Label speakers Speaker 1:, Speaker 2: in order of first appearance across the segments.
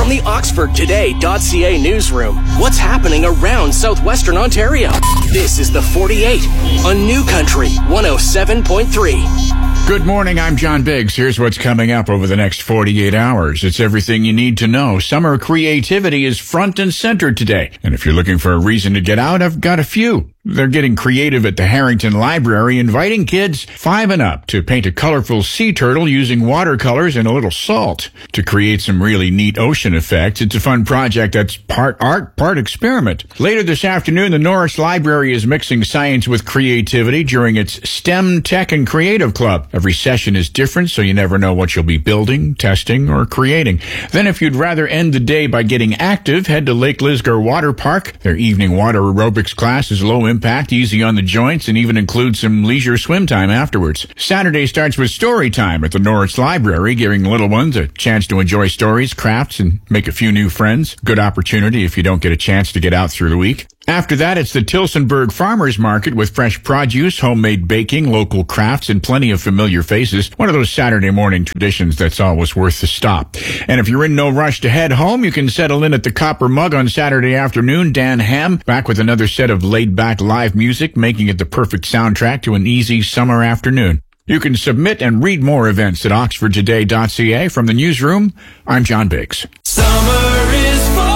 Speaker 1: From the OxfordToday.ca newsroom, what's happening around southwestern Ontario? This is the 48 on New Country 107.3.
Speaker 2: Good morning, I'm John Biggs. Here's what's coming up over the next 48 hours. It's everything you need to know. Summer creativity is front and center today. And if you're looking for a reason to get out, I've got a few. They're getting creative at the Harrington Library, inviting kids 5 and up to paint a colorful sea turtle using watercolors and a little salt to create some really neat ocean effects. It's a fun project that's part art, part experiment. Later this afternoon, the Norris Library is mixing science with creativity during its STEM, Tech, and Creative Club. Every session is different, so you never know what you'll be building, testing, or creating. Then if you'd rather end the day by getting active, head to Lake Lisgar Water Park. Their evening water aerobics class is low impact, easy on the joints, and even includes some leisure swim time afterwards. Saturday starts with story time at the Norris Library, giving little ones a chance to enjoy stories, crafts, and make a few new friends. Good opportunity if you don't get a chance to get out through the week. After that, it's the Tillsonburg Farmers Market with fresh produce, homemade baking, local crafts, and plenty of familiar faces. One of those Saturday morning traditions that's always worth the stop. And if you're in no rush to head home, you can settle in at the Copper Mug on Saturday afternoon. Dan Ham back with another set of laid-back live music, making it the perfect soundtrack to an easy summer afternoon. You can submit and read more events at oxfordtoday.ca. From the newsroom, I'm John Biggs.
Speaker 3: Summer is for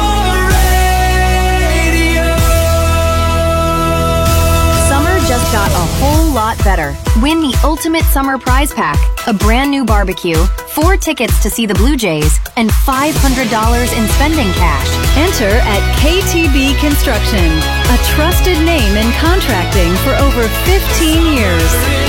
Speaker 4: just got a whole lot better. Win the ultimate summer prize pack, a brand new barbecue, 4 tickets to see the Blue Jays, and $500 in spending cash.
Speaker 5: Enter at KTB Construction, a trusted name in contracting for over 15 years.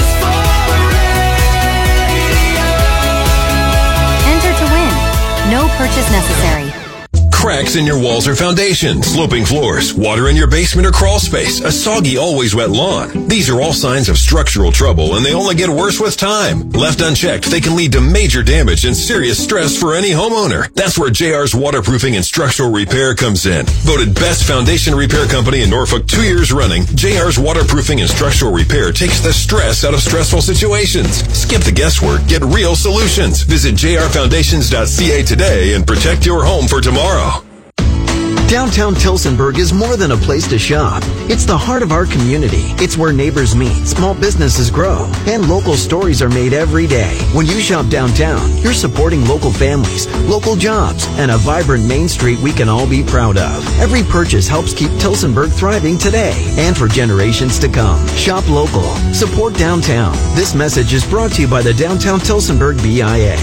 Speaker 4: Enter to win. No purchase necessary.
Speaker 6: Cracks in your walls or foundation, sloping floors, water in your basement or crawl space, a soggy, always wet lawn. These are all signs of structural trouble, and they only get worse with time. Left unchecked, they can lead to major damage and serious stress for any homeowner. That's where JR's Waterproofing and Structural Repair comes in. Voted best foundation repair company in Norfolk 2 years running, JR's Waterproofing and Structural Repair takes the stress out of stressful situations. Skip the guesswork, get real solutions. Visit jrfoundations.ca today and protect your home for tomorrow.
Speaker 7: Downtown Tillsonburg is more than a place to shop. It's the heart of our community. It's where neighbors meet, small businesses grow, and local stories are made every day. When you shop downtown, you're supporting local families, local jobs, and a vibrant Main Street we can all be proud of. Every purchase helps keep Tillsonburg thriving today and for generations to come. Shop local. Support downtown. This message is brought to you by the Downtown Tillsonburg BIA.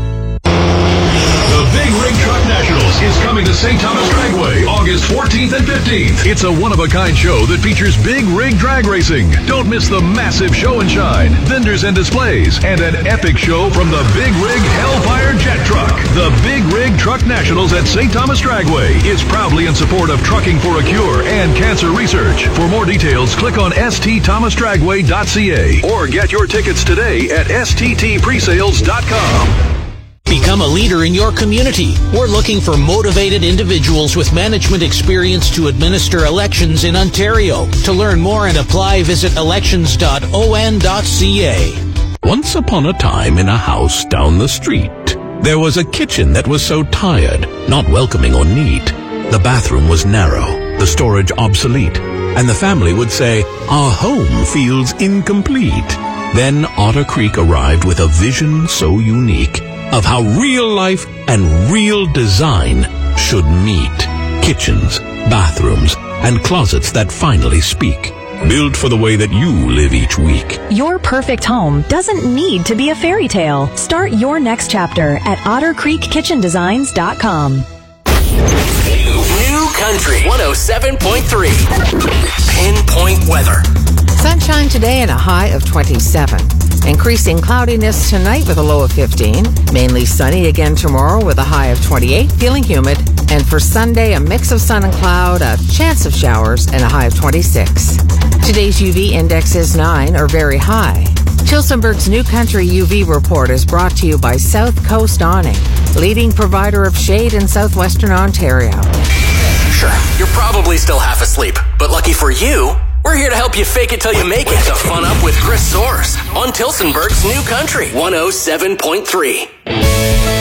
Speaker 8: The Big Rig Truck Nationals is coming to St. Thomas Dragway August 14th and 15th. It's a one-of-a-kind show that features big rig drag racing. Don't miss the massive show and shine, vendors and displays, and an epic show from the Big Rig Hellfire Jet Truck. The Big Rig Truck Nationals at St. Thomas Dragway is proudly in support of Trucking for a Cure and cancer research. For more details, click on stthomasdragway.ca or get your tickets today at sttpresales.com.
Speaker 9: Become a leader in your community. We're looking for motivated individuals with management experience to administer elections in Ontario. To learn more and apply, visit elections.on.ca.
Speaker 10: Once upon a time in a house down the street, there was a kitchen that was so tired, not welcoming or neat. The bathroom was narrow, the storage obsolete, and the family would say, "Our home feels incomplete." Then Otter Creek arrived with a vision so unique of how real life and real design should meet. Kitchens, bathrooms, and closets that finally speak. Built for the way that you live each week.
Speaker 5: Your perfect home doesn't need to be a fairy tale. Start your next chapter at OtterCreekKitchenDesigns.com.
Speaker 1: New Country 107.3. Pinpoint weather.
Speaker 11: Sunshine today and a high of 27. Increasing cloudiness tonight with a low of 15. Mainly sunny again tomorrow with a high of 28, feeling humid. And for Sunday, a mix of sun and cloud, a chance of showers, and a high of 26. Today's UV index is 9, or very high. Tillsonburg's New Country UV report is brought to you by South Coast Awning, leading provider of shade in southwestern Ontario.
Speaker 1: Sure, you're probably still half asleep, but lucky for you, we're here to help you fake it till you make it. To Fun Up with Chris Soares on Tillsonburg's New Country 107.3.